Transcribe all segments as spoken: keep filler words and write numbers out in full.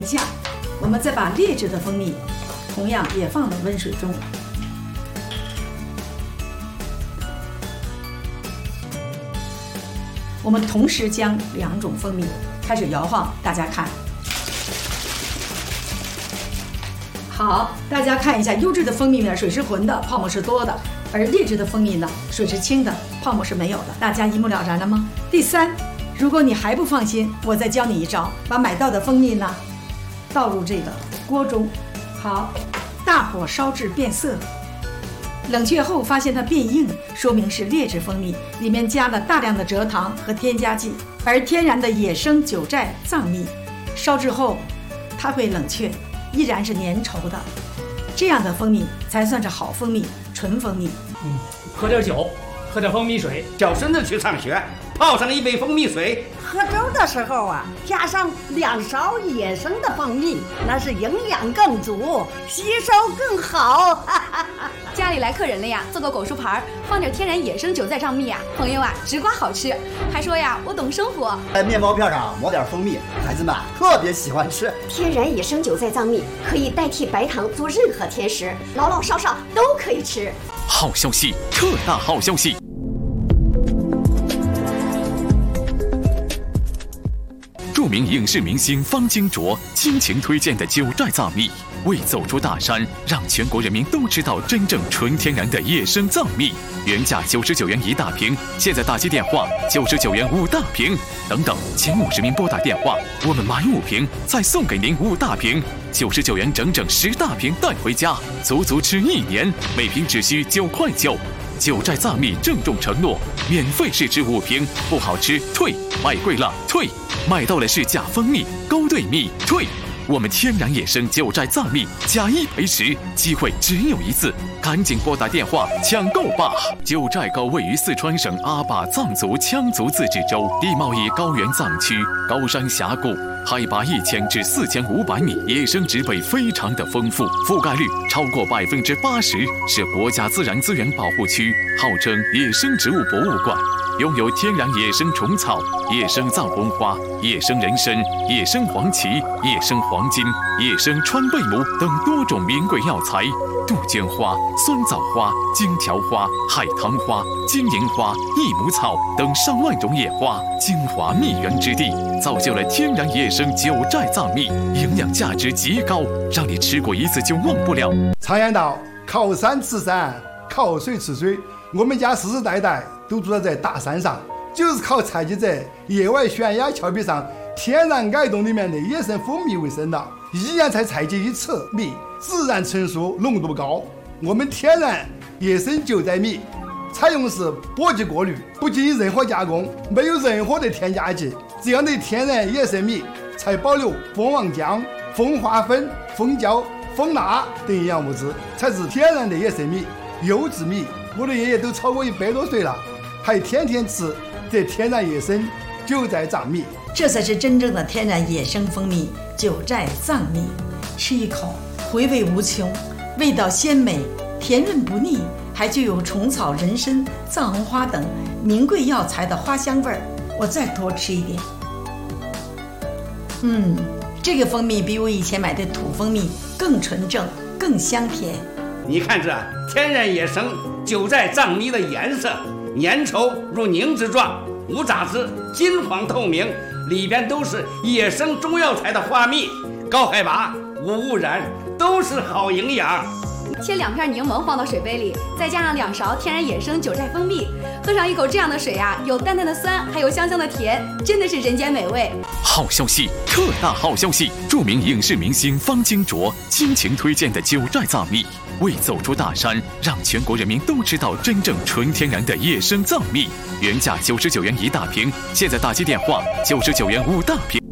下，我们再把劣质的蜂蜜同样也放到温水中。我们同时将两种蜂蜜开始摇晃，大家看。好，大家看一下，优质的蜂蜜呢，水是浑的，泡沫是多的；而劣质的蜂蜜呢，水是清的，泡沫是没有的。大家一目了然了吗？第三，如果你还不放心，我再教你一招，把买到的蜂蜜呢倒入这个锅中，好，大火烧至变色。冷却后发现它变硬，说明是劣质蜂蜜，里面加了大量的蔗糖和添加剂。而天然的野生九寨藏蜜，烧制后它会冷却，依然是粘稠的，这样的蜂蜜才算是好蜂蜜，纯蜂蜜。 嗯，喝点酒，喝点蜂蜜水。 叫孙子去上学，泡上一杯蜂蜜水。 喝粥的时候啊，加上两勺野生的蜂蜜，那是营养更足，吸收更好。 家里来客人了呀，做个果蔬盘，放点天然野生九寨藏蜜呀，朋友啊，直刮好吃，还说呀我懂生活。 在面包片上抹点蜂蜜，孩子们特别喜欢吃。 天然野生九寨藏蜜可以代替白糖做任何甜食，老老少少都可以吃。 好消息，特大好消息！著名影视明星方金卓倾情推荐的九寨藏蜜，为走出大山，让全国人民都知道真正纯天然的野生藏蜜。原价九十九元一大瓶，现在打击电话九十九元五大瓶，等等，前五十名拨打电话，我们买五瓶再送给您五大瓶，九十九元整整十大瓶带回家，足足吃一年，每瓶只需九块九。九寨藏蜜郑重承诺，免费试吃五瓶，不好吃退，买贵了退，买到了是假蜂蜜、勾兑蜜退。我们天然野生九寨藏蜜假一赔十，机会只有一次，赶紧拨打电话抢购吧！九寨沟位于四川省阿坝藏族羌族自治州，地貌以高原藏区，高山峡谷，海拔一千至四千五百米，野生植被非常的丰富，覆盖率超过百分之八十，是国家自然资源保护区，号称野生植物博物馆。拥有天然野生虫草、野生藏红花、野生人参、野生黄芪、野生黄金、野生川贝母等多种名贵药材，杜鹃花、酸枣花、荆条花、海棠花、金银花、益母草等上万种野花，精华蜜源之地，造就了天然野生九寨藏蜜，营养价值极高，让你吃过一次就忘不了。 常言道，靠山吃山，靠水吃水，我们家世世代代都住在大山上，就是靠采集在野外悬崖峭壁上天然矮洞里面的野生蜂蜜为生的，一年才采集一次蜜，自然成熟，浓度高。我们天然野生九寨蜜采用是播级过滤，不经任何加工，没有任何的添加剂，这样的天然野生蜜才保留蜂王浆、蜂花粉、蜂胶、蜂蜡等营养物质，才是天然的野生蜜、优质蜜。我的爷爷都超过一百多岁了，还天天吃这天然野生九寨藏蜜， 这才是真正的天然野生蜂蜜九寨藏蜜。吃一口，回味无穷，味道鲜美，甜润不腻，还具有虫草、人参、藏红花等名贵药材的花香味儿。我再多吃一点。嗯，这个蜂蜜比我以前买的土蜂蜜更纯正，更香甜。 你看这天然野生九寨藏蜜的颜色，粘稠如凝脂状，无杂质，金黄透明，里边都是野生中药材的花蜜，高海拔，无污染，都是好营养。 切两片柠檬放到水杯里，再加上两勺天然野生九寨蜂蜜，喝上一口这样的水啊，有淡淡的酸，还有香香的甜，真的是人间美味。 好消息，特大好消息！著名影视明星方金卓倾情推荐的九寨藏蜜，为走出大山，让全国人民都知道真正纯天然的野生藏蜜。原价九十九元一大瓶，现在打击电话九十九元五大瓶。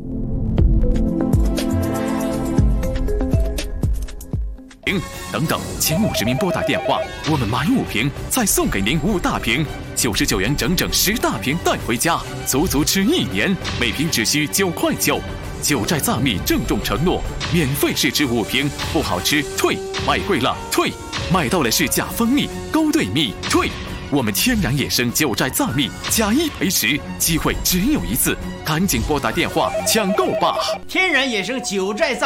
等等，前五十名拨打电话，我们买五瓶再送给您五大瓶，九十九元整整十大瓶带回家，足足吃一年，每瓶只需九块九。九寨藏蜜郑重承诺，免费试吃五瓶，不好吃退，买贵了退，买到了是假蜂蜜、勾兑蜜退。我们天然野生九寨藏蜜假一赔十，机会只有一次，赶紧拨打电话抢购吧！ 天然野生九寨藏